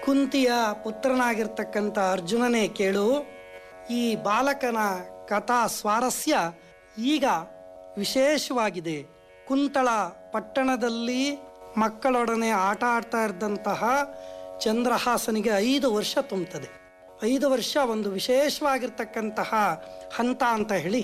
ಕುಂತಿಯ ಪುತ್ರನಾಗಿರ್ತಕ್ಕಂಥ ಅರ್ಜುನನೇ ಕೇಳು, ಈ ಬಾಲಕನ ಕಥಾ ಸ್ವಾರಸ್ಯ ಈಗ ವಿಶೇಷವಾಗಿದೆ. ಕುಂತಳ ಪಟ್ಟಣದಲ್ಲಿ ಮಕ್ಕಳೊಡನೆ ಆಟ ಆಡ್ತಾ ಇದ್ದಂತಹ ಚಂದ್ರಹಾಸನಿಗೆ 5 ವರ್ಷ ತುಂಬುತ್ತದೆ. 5 ವರ್ಷ ಒಂದು ವಿಶೇಷವಾಗಿರ್ತಕ್ಕಂತಹ ಹಂತ ಅಂತ ಹೇಳಿ